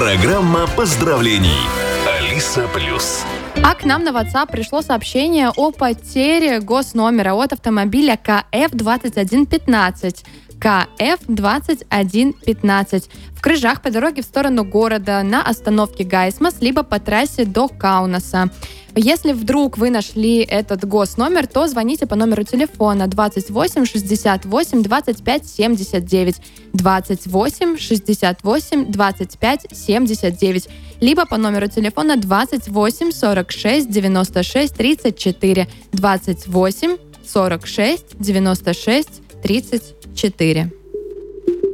Программа поздравлений. Алиса Плюс. А к нам на WhatsApp пришло сообщение о потере госномера от автомобиля КФ-2115. КФ-2115. В Крыжах по дороге в сторону города на остановке Гайсмас, либо по трассе до Каунаса. Если вдруг вы нашли этот госномер, то звоните по номеру телефона 28 68 25 79, 28 68 25 79, либо по номеру телефона 28 46 96 34, 28 46 96 34.